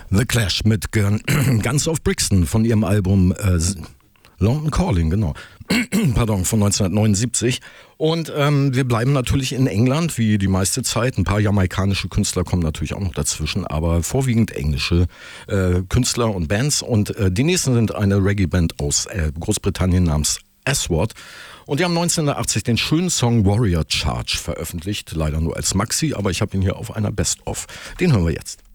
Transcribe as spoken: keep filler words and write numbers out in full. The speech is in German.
The Clash mit Guns of Brixton von ihrem Album äh, London Calling, genau. Pardon, von neunzehnhundertneunundsiebzig. Und ähm, wir bleiben natürlich in England, wie die meiste Zeit. Ein paar jamaikanische Künstler kommen natürlich auch noch dazwischen, aber vorwiegend englische äh, Künstler und Bands. Und äh, die nächsten sind eine Reggae-Band aus äh, Großbritannien namens Aswad. Und die haben neunzehnhundertachtzig den schönen Song Warrior Charge veröffentlicht. Leider nur als Maxi, aber ich habe ihn hier auf einer Best-of. Den hören wir jetzt.